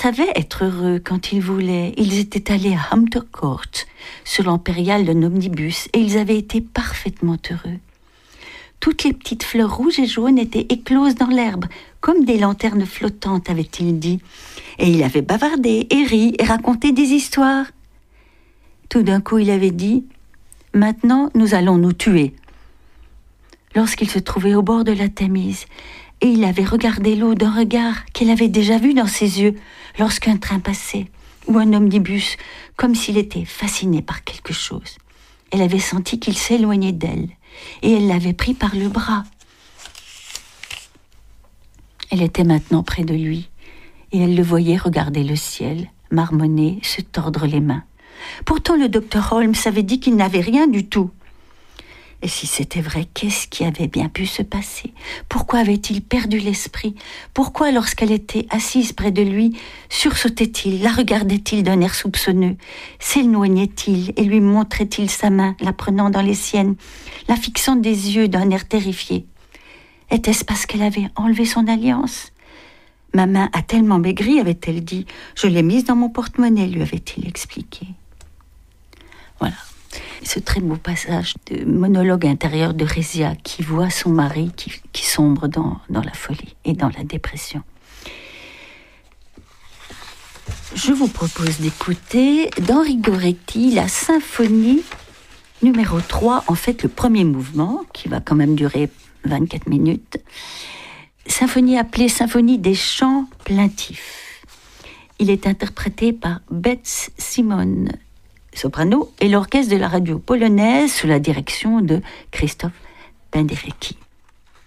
savaient être heureux quand ils voulaient. Ils étaient allés à Hampton Court, sur l'Impérial d'un omnibus, et ils avaient été parfaitement heureux. Toutes les petites fleurs rouges et jaunes étaient écloses dans l'herbe, comme des lanternes flottantes, avait-il dit. Et il avait bavardé et ri et raconté des histoires. Tout d'un coup, il avait dit « Maintenant, nous allons nous tuer ». Lorsqu'il se trouvait au bord de la Tamise, et il avait regardé l'eau d'un regard qu'elle avait déjà vu dans ses yeux lorsqu'un train passait, ou un omnibus, comme s'il était fasciné par quelque chose. Elle avait senti qu'il s'éloignait d'elle, et elle l'avait pris par le bras. Elle était maintenant près de lui, et elle le voyait regarder le ciel, marmonner, se tordre les mains. Pourtant, le docteur Holmes avait dit qu'il n'avait rien du tout. Et si c'était vrai, qu'est-ce qui avait bien pu se passer? Pourquoi avait-il perdu l'esprit? Pourquoi, lorsqu'elle était assise près de lui, sursautait-il, la regardait-il d'un air soupçonneux? S'éloignait-il et lui montrait-il sa main, la prenant dans les siennes, la fixant des yeux d'un air terrifié? Était-ce parce qu'elle avait enlevé son alliance? Ma main a tellement maigri, avait-elle dit. Je l'ai mise dans mon porte-monnaie, lui avait-il expliqué. Voilà. Ce très beau passage de monologue intérieur de Résia qui voit son mari qui sombre dans la folie et dans la dépression. Je vous propose d'écouter d'Henri Goretti la symphonie numéro 3, en fait le premier mouvement, qui va quand même durer 24 minutes. Symphonie appelée Symphonie des chants plaintifs. Il est interprété par Beth Simon, soprano, et l'orchestre de la radio polonaise sous la direction de Christophe Penderecki.